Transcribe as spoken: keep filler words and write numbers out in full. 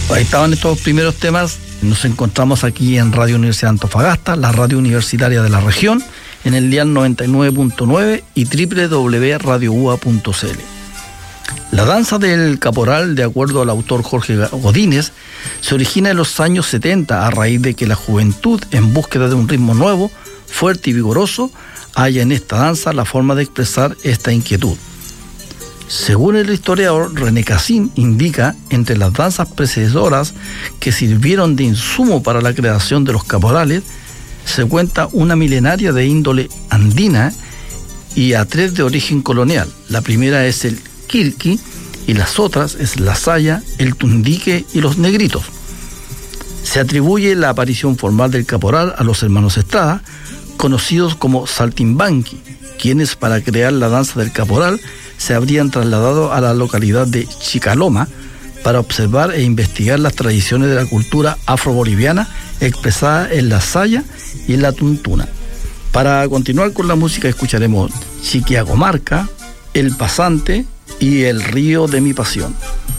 Ahí estaban estos primeros temas. Nos encontramos aquí en Radio Universidad de Antofagasta, la radio universitaria de la región, en el dial noventa y nueve punto nueve y doble u doble u doble u punto radio u a punto c l. La danza del caporal, de acuerdo al autor Jorge Godínez, se origina en los años setenta a raíz de que la juventud, en búsqueda de un ritmo nuevo, fuerte y vigoroso, halla en esta danza la forma de expresar esta inquietud. Según el historiador René Cassin, indica, entre las danzas predecesoras que sirvieron de insumo para la creación de los caporales, se cuenta una milenaria de índole andina y a tres de origen colonial. La primera es el quilqui y las otras es la saya, el tundique y los negritos. Se atribuye la aparición formal del caporal a los hermanos Estrada, conocidos como saltimbanqui, quienes para crear la danza del caporal se habrían trasladado a la localidad de Chicaloma para observar e investigar las tradiciones de la cultura afroboliviana expresada en la saya y en la tuntuna. Para continuar con la música escucharemos Chiquiagomarca, El Pasante y El Río de mi Pasión.